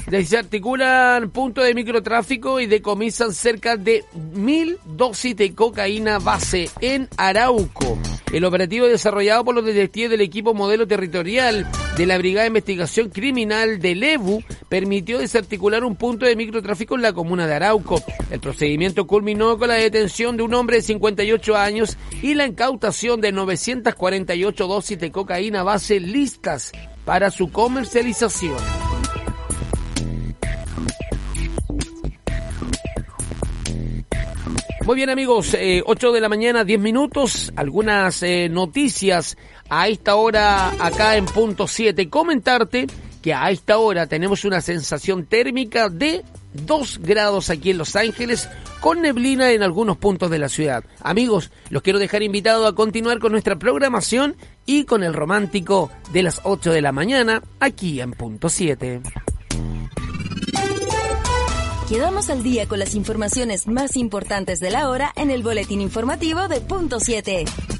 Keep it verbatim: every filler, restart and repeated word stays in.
Desarticulan puntos de microtráfico y decomisan cerca de mil dosis de cocaína base en Arauco. El operativo desarrollado por los detectives del equipo modelo territorial de la Brigada de Investigación Criminal del E B U permitió desarticular un punto de microtráfico en la comuna de Arauco. El procedimiento culminó con la detención de un hombre de cincuenta y ocho años y la incautación de novecientas cuarenta y ocho dosis de cocaína base listas para su comercialización. Muy bien, amigos, eh, ocho de la mañana, diez minutos, algunas eh, noticias a esta hora acá en Punto siete. Comentarte que a esta hora tenemos una sensación térmica de dos grados aquí en Los Ángeles, con neblina en algunos puntos de la ciudad. Amigos, los quiero dejar invitados a continuar con nuestra programación y con el romántico de las ocho de la mañana aquí en Punto siete. Quedamos al día con las informaciones más importantes de la hora en el boletín informativo de Punto siete.